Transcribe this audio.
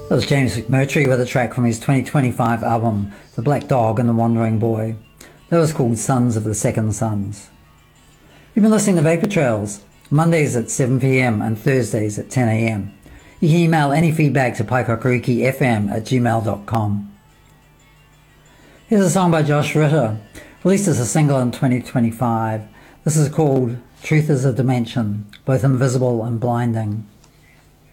That was James McMurtry with a track from his 2025 album, The Black Dog and the Wandering Boy. That was called Sons of the Second Sons. You've been listening to Vapor Trails, Mondays at 7pm and Thursdays at 10am. You can email any feedback to pikakurikifm@gmail.com. Here's a song by Josh Ritter, released as a single in 2025. This is called Truth is a Dimension, both invisible and blinding.